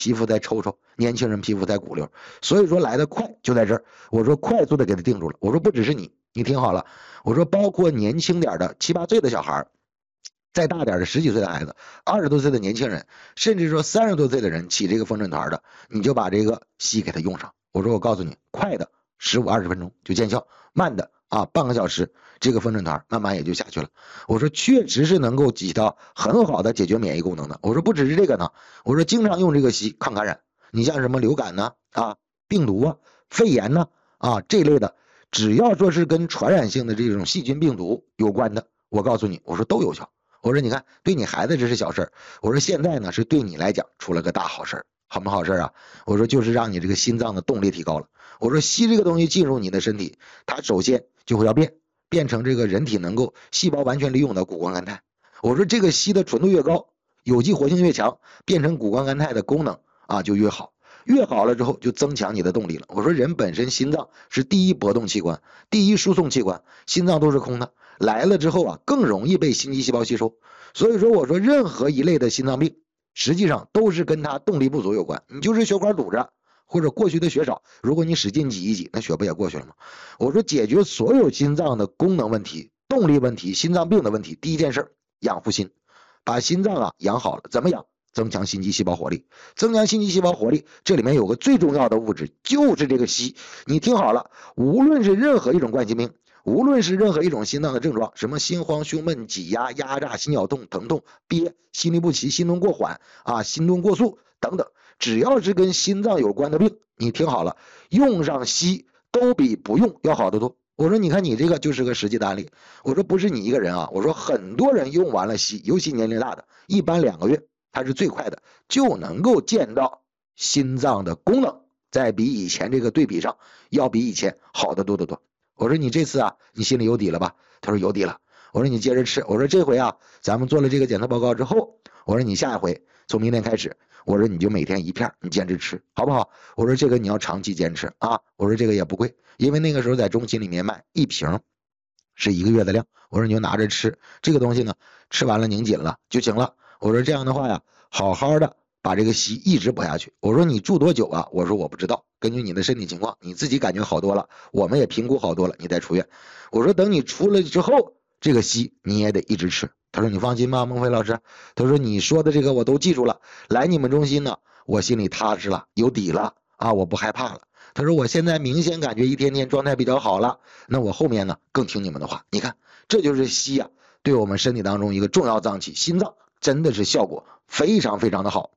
皮肤在抽抽，年轻人皮肤在鼓溜，所以说来的快就在这儿。我说快速的给他定住了。我说不只是你听好了，我说包括年轻点的7、8岁的小孩，再大点的10几岁的孩子，20多岁的年轻人，甚至说30多岁的人起这个风疹团的，你就把这个硒给他用上。我说我告诉你，快的15、20分钟就见效，慢的半个小时，这个风疹团慢慢也就下去了。我说确实是能够起到很好的解决免疫功能的。我说不只是这个呢，我说经常用这个硒抗感染，你像什么流感呢病毒肺炎呢这类的，只要说是跟传染性的这种细菌病毒有关的，我告诉你，我说都有效。我说你看，对你孩子这是小事儿，我说现在呢是对你来讲出了个大好事儿。好不好事啊？我说就是让你这个心脏的动力提高了。我说硒这个东西进入你的身体，它首先就会要变成这个人体能够细胞完全利用的谷胱甘肽。我说这个硒的纯度越高，有机活性越强，变成谷胱甘肽的功能就越好，越好了之后就增强你的动力了。我说人本身心脏是第一搏动器官，第一输送器官，心脏都是空的，来了之后更容易被心肌细胞吸收。所以说我说任何一类的心脏病实际上都是跟它动力不足有关，你就是血管堵着，或者过去的血少，如果你使劲挤一挤，那血不也过去了吗？我说解决所有心脏的功能问题、动力问题、心脏病的问题，第一件事养护心，把心脏养好了。怎么养？增强心肌细胞活力。增强心肌细胞活力，这里面有个最重要的物质，就是这个硒。你听好了，无论是任何一种冠心病，无论是任何一种心脏的症状，什么心慌、胸闷、挤压、压榨、心绞痛、疼痛、憋、心律不齐、心动过缓心动过速等等，只要是跟心脏有关的病，你听好了，用上硒都比不用要好得多。我说你看你这个就是个实际的案例。我说不是你一个人我说很多人用完了硒，尤其年龄大的，一般2个月它是最快的，就能够见到心脏的功能在比以前这个对比上要比以前好得多得多。我说你这次你心里有底了吧？他说有底了。我说你接着吃。我说这回咱们做了这个检测报告之后，我说你下一回从明天开始，我说你就每天1片，你坚持吃好不好？我说这个你要长期坚持我说这个也不贵，因为那个时候在中心里面卖1瓶是1个月的量。我说你就拿着吃，这个东西呢吃完了拧紧了就行了。我说这样的话好好的把这个硒一直补下去。我说你住多久我说我不知道，根据你的身体情况，你自己感觉好多了，我们也评估好多了，你再出院。我说等你出来之后，这个硒你也得一直吃。他说你放心吧，孟非老师，他说你说的这个我都记住了，来你们中心呢，我心里踏实了，有底了我不害怕了。他说我现在明显感觉一天天状态比较好了，那我后面呢更听你们的话。你看这就是硒对我们身体当中一个重要脏器，心脏真的是效果非常非常的好。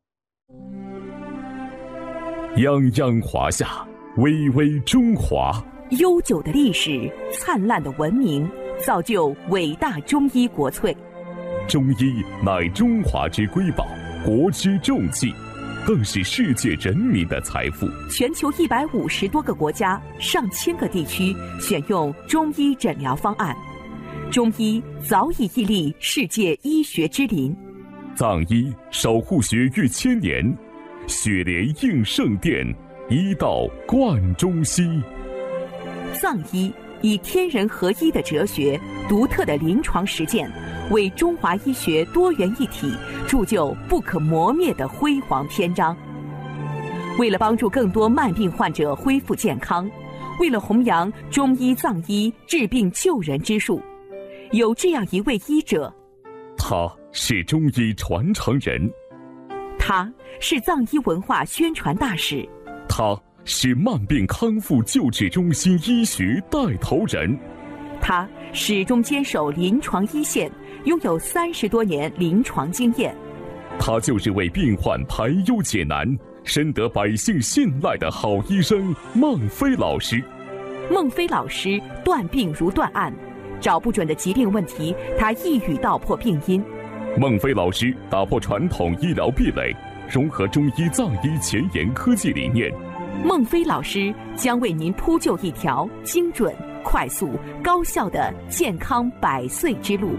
泱泱华夏，巍巍中华。 悠久的历史，灿烂的文明，造就伟大中医国粹。 中医乃中华之瑰宝，国之重器，更是世界人民的财富。 全球150多个国家、上千个地区选用中医诊疗方案，中医早已屹立世界医学之林。 藏医守护血域1000年，血莲应圣殿，医道贯中西。 藏医以天人合一的哲学、独特的临床实践，为中华医学多元一体铸就不可磨灭的辉煌篇章。为了帮助更多慢病患者恢复健康，为了弘扬中医藏医治病救人之术，有这样一位医者， 他是中医传承人， 他是藏医文化宣传大使， 他是慢病康复救治中心医学带头人， 他始终坚守临床一线，拥有30多年临床经验。 他就是为病患排忧解难、深得百姓信赖的好医生孟非老师。 孟非老师断病如断案，找不准的疾病问题，他一语道破病因。 孟非老师打破传统医疗壁垒，融合中医藏医前沿科技理念。 孟非老师将为您铺就一条精准、快速、高效的健康100岁之路。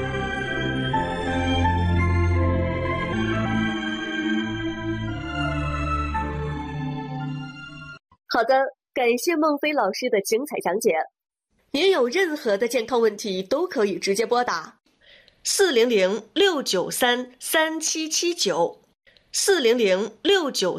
好的，感谢孟非老师的精彩讲解。您有任何的健康问题都可以直接拨打400-693-3779 40069